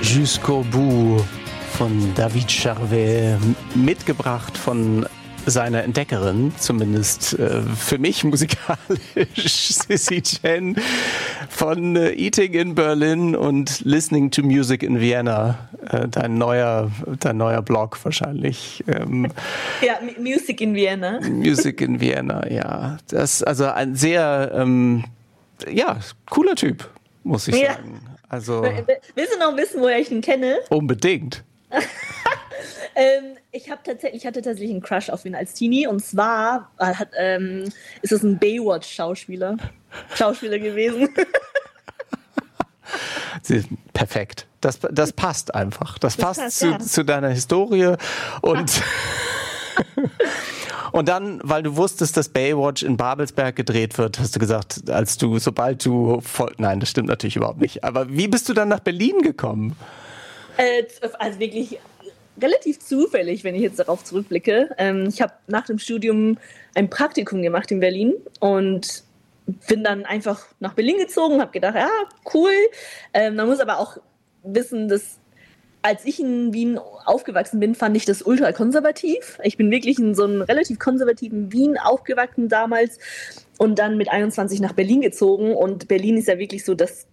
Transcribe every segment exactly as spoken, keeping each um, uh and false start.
Jusqu'au bout von David Charvet, mitgebracht von seiner Entdeckerin, zumindest äh, für mich musikalisch, Sissy Chen, von äh, Eating in Berlin und Listening to Music in Vienna. Äh, dein neuer, dein neuer Blog wahrscheinlich. Ähm, ja, Music in Vienna. Music in Vienna, ja. Das ist also ein sehr, ähm, ja, cooler Typ, muss ich ja. sagen. Also, willst du noch wissen, woher ich ihn kenne? Unbedingt. ähm, ich habe tatsächlich, ich hatte tatsächlich einen Crush auf ihn als Teenie, und zwar hat, ähm, ist es ein Baywatch-Schauspieler, Schauspieler gewesen. Perfekt. Das, das passt einfach. Das, das passt, passt zu, ja. zu deiner Historie und Und dann, weil du wusstest, dass Baywatch in Babelsberg gedreht wird, hast du gesagt, als du, sobald du voll, nein, das stimmt natürlich überhaupt nicht. Aber wie bist du dann nach Berlin gekommen? Äh, also wirklich relativ zufällig, wenn ich jetzt darauf zurückblicke. Ähm, ich habe nach dem Studium ein Praktikum gemacht in Berlin und bin dann einfach nach Berlin gezogen, habe gedacht, ja, cool. Ähm, man muss aber auch wissen, dass als ich in Wien aufgewachsen bin, fand ich das ultra konservativ. Ich bin wirklich in so einem relativ konservativen Wien aufgewachsen damals und dann mit einundzwanzig nach Berlin gezogen. Und Berlin ist ja wirklich so das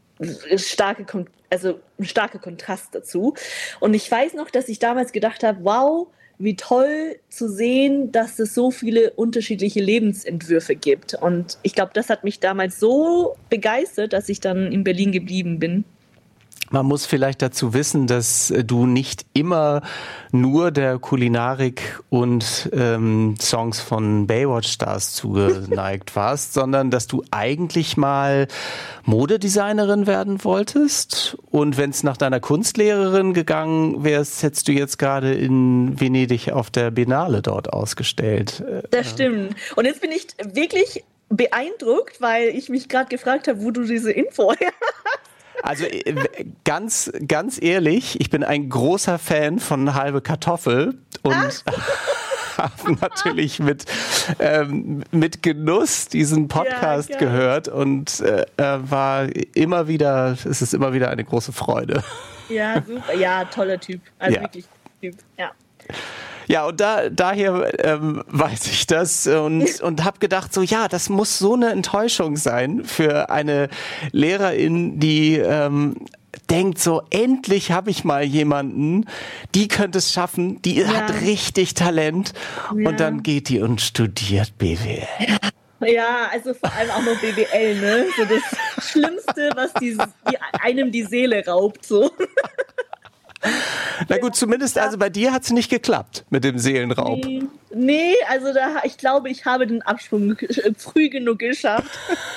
starke, also ein starker Kontrast dazu. Und ich weiß noch, dass ich damals gedacht habe, wow, wie toll zu sehen, dass es so viele unterschiedliche Lebensentwürfe gibt. Und ich glaube, das hat mich damals so begeistert, dass ich dann in Berlin geblieben bin. Man muss vielleicht dazu wissen, dass du nicht immer nur der Kulinarik und ähm, Songs von Baywatch-Stars zugeneigt warst, sondern dass du eigentlich mal Modedesignerin werden wolltest. Und wenn es nach deiner Kunstlehrerin gegangen wärst, hättest du jetzt gerade in Venedig auf der Biennale dort ausgestellt. Das stimmt. Und jetzt bin ich wirklich beeindruckt, weil ich mich gerade gefragt habe, wo du diese Info her hast. Also ganz, ganz ehrlich, ich bin ein großer Fan von Halbe Kartoffel und habe natürlich mit, ähm, mit Genuss diesen Podcast ja, gehört und äh, war immer wieder, es ist immer wieder eine große Freude. Ja, super. Ja, toller Typ. Also ja. wirklich Typ, ja. Ja, und da, daher ähm, weiß ich das und, und habe gedacht, so ja, das muss so eine Enttäuschung sein für eine Lehrerin, die ähm, denkt so, endlich habe ich mal jemanden, die könnte es schaffen, die ja. hat richtig Talent ja. und dann geht die und studiert B W L. Ja, also vor allem auch noch B W L, ne? So das Schlimmste, was die, die einem die Seele raubt, so. Na gut, zumindest also bei dir hat es nicht geklappt mit dem Seelenraub. Nee, nee, also da, ich glaube, ich habe den Absprung früh genug geschafft.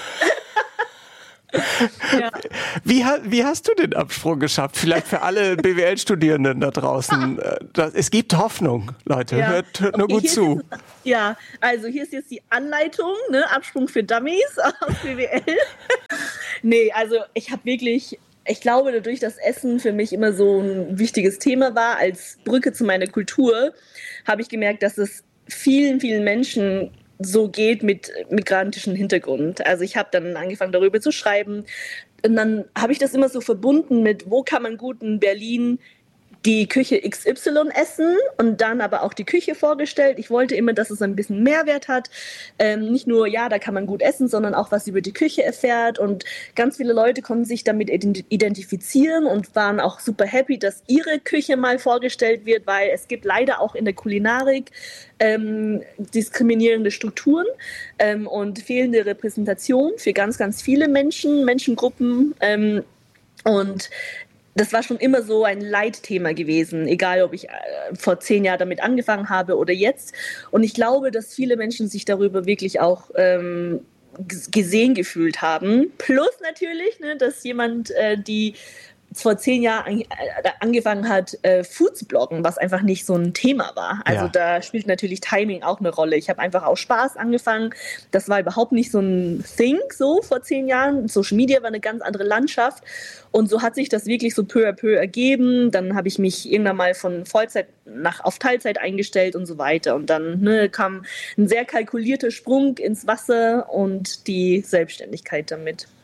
ja. wie, wie hast du den Absprung geschafft? Vielleicht für alle B W L-Studierenden da draußen. Das, es gibt Hoffnung, Leute. Ja. Hört, hört nur okay, gut zu. Jetzt, ja, also hier ist jetzt die Anleitung, ne? Absprung für Dummies aus B W L. Nee, also ich habe wirklich... Ich glaube, dadurch, dass Essen für mich immer so ein wichtiges Thema war, als Brücke zu meiner Kultur, habe ich gemerkt, dass es vielen, vielen Menschen so geht mit migrantischem Hintergrund. Also ich habe dann angefangen, darüber zu schreiben. Und dann habe ich das immer so verbunden mit, wo kann man gut in Berlin die Küche X Y essen und dann aber auch die Küche vorgestellt. Ich wollte immer, dass es ein bisschen Mehrwert hat. Ähm, nicht nur, ja, da kann man gut essen, sondern auch was über die Küche erfährt. Und ganz viele Leute konnten sich damit identifizieren und waren auch super happy, dass ihre Küche mal vorgestellt wird, weil es gibt leider auch in der Kulinarik ähm, diskriminierende Strukturen ähm, und fehlende Repräsentation für ganz, ganz viele Menschen, Menschengruppen ähm, und das war schon immer so ein Leitthema gewesen, egal ob ich äh, vor zehn Jahren damit angefangen habe oder jetzt. Und ich glaube, dass viele Menschen sich darüber wirklich auch ähm, g- gesehen gefühlt haben. Plus natürlich, ne, dass jemand, äh, die vor zehn Jahren an, äh, angefangen hat, äh, Food zu bloggen, was einfach nicht so ein Thema war. Also ja. Da spielt natürlich Timing auch eine Rolle. Ich habe einfach aus Spaß angefangen. Das war überhaupt nicht so ein Thing so vor zehn Jahren. Social Media war eine ganz andere Landschaft. Und so hat sich das wirklich so peu à peu ergeben. Dann habe ich mich irgendwann mal von Vollzeit nach, auf Teilzeit eingestellt und so weiter. Und dann ne, kam ein sehr kalkulierter Sprung ins Wasser und die Selbstständigkeit damit.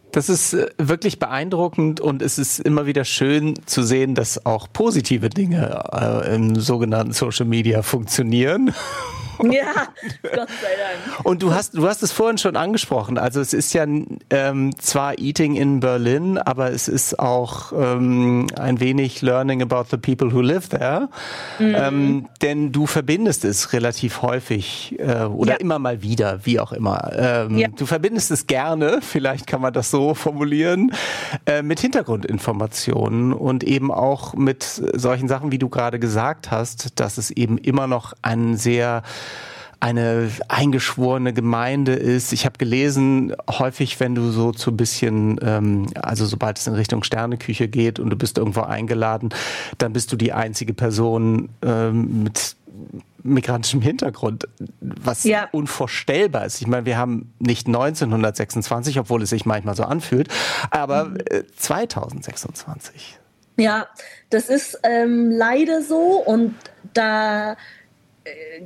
Das ist wirklich beeindruckend und es ist immer wieder schön zu sehen, dass auch positive Dinge äh, im sogenannten Social Media funktionieren. Ja, Gott sei Dank. Und du hast, du hast es vorhin schon angesprochen. Also es ist ja ähm, zwar Eating in Berlin, aber es ist auch ähm, ein wenig Learning about the people who live there. Mhm. Ähm, denn du verbindest es relativ häufig äh, oder ja. immer mal wieder, wie auch immer. Ähm, ja. Du verbindest es gerne, vielleicht kann man das so formulieren, äh, mit Hintergrundinformationen und eben auch mit solchen Sachen, wie du gerade gesagt hast, dass es eben immer noch ein sehr eine eingeschworene Gemeinde ist. Ich habe gelesen, häufig, wenn du so zu ein bisschen, ähm, also sobald es in Richtung Sterneküche geht und du bist irgendwo eingeladen, dann bist du die einzige Person ähm, mit migrantischem Hintergrund, was ja. unvorstellbar ist. Ich meine, wir haben nicht neunzehnhundertsechsundzwanzig, obwohl es sich manchmal so anfühlt, aber mhm. äh, zweitausendsechsundzwanzig. Ja, das ist ähm, leider so und da äh,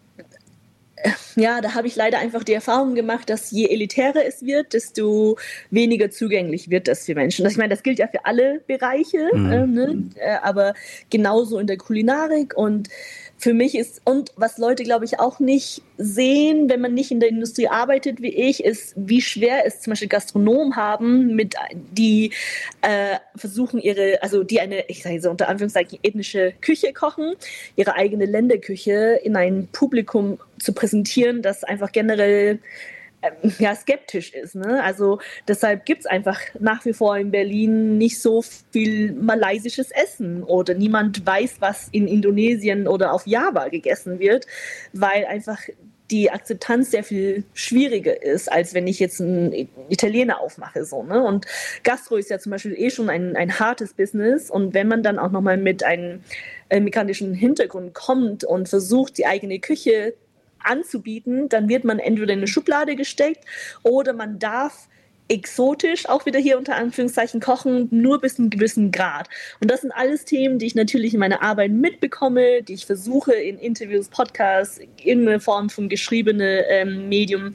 ja, da habe ich leider einfach die Erfahrung gemacht, dass je elitärer es wird, desto weniger zugänglich wird das für Menschen. Ich meine, das gilt ja für alle Bereiche, mhm. äh, ne? äh, aber genauso in der Kulinarik und für mich ist, und was Leute, glaube ich, auch nicht sehen, wenn man nicht in der Industrie arbeitet wie ich, ist, wie schwer es zum Beispiel Gastronomen haben, mit die äh, versuchen ihre, also die eine, ich sage so unter Anführungszeichen, ethnische Küche kochen, ihre eigene Länderküche in ein Publikum zu präsentieren, das einfach generell ja, skeptisch ist. Ne? Also deshalb gibt es einfach nach wie vor in Berlin nicht so viel malaysisches Essen oder niemand weiß, was in Indonesien oder auf Java gegessen wird, weil einfach die Akzeptanz sehr viel schwieriger ist, als wenn ich jetzt einen Italiener aufmache. So, ne? Und Gastro ist ja zum Beispiel eh schon ein, ein hartes Business und wenn man dann auch nochmal mit einem äh, migrantischen Hintergrund kommt und versucht, die eigene Küche anzubieten, dann wird man entweder in eine Schublade gesteckt oder man darf exotisch, auch wieder hier unter Anführungszeichen, kochen, nur bis zu einem gewissen Grad. Und das sind alles Themen, die ich natürlich in meiner Arbeit mitbekomme, die ich versuche in Interviews, Podcasts, irgendeine Form von geschriebene ähm, Medium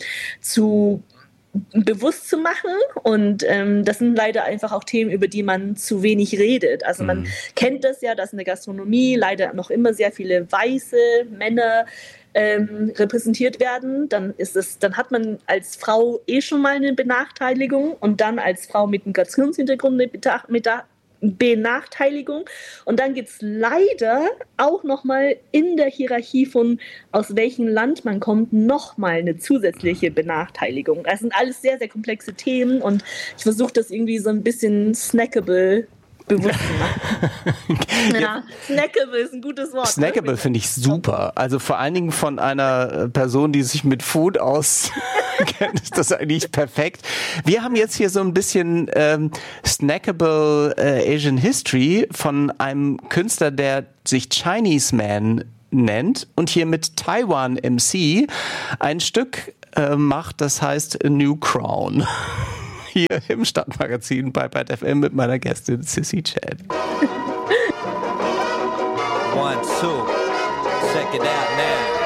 zu bewusst zu machen und ähm, das sind leider einfach auch Themen, über die man zu wenig redet. Also man mhm. kennt das ja, dass in der Gastronomie leider noch immer sehr viele weiße Männer ähm, repräsentiert werden. Dann ist es, dann hat man als Frau eh schon mal eine Benachteiligung und dann als Frau mit Migrationshintergrund eine Beta- Meta- Benachteiligung. Und dann gibt es leider auch nochmal in der Hierarchie von aus welchem Land man kommt, nochmal eine zusätzliche Benachteiligung. Das sind alles sehr, sehr komplexe Themen und ich versuche das irgendwie so ein bisschen snackable bewusst zu machen. Ja, ja, snackable ist ein gutes Wort. Snackable finde ich super. Also vor allen Dingen von einer Person, die sich mit Food auskennt, ist das eigentlich perfekt. Wir haben jetzt hier so ein bisschen ähm, snackable äh, Asian History von einem Künstler, der sich Chinese Man nennt und hier mit Taiwan M C ein Stück äh, macht, das heißt A New Crown. Hier im Stadtmagazin bei Byte F M mit meiner Gästin Sissy Chan. One, two, check it out now.